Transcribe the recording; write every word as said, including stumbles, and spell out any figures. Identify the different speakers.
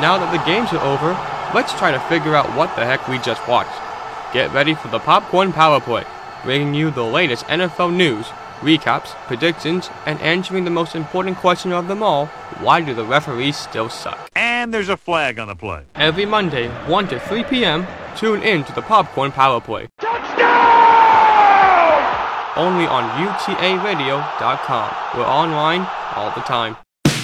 Speaker 1: now that the games are over, let's try to figure out what the heck we just watched. Get ready for the Popcorn Power Play, bringing you the latest N F L news, recaps, predictions, and answering the most important question of them all: why do the referees still suck?
Speaker 2: And there's a flag on the play.
Speaker 1: Every Monday, one to three p.m., tune in to the Popcorn Power Play.
Speaker 3: Touchdown!
Speaker 1: Only on U T A radio dot com. We're online all the time.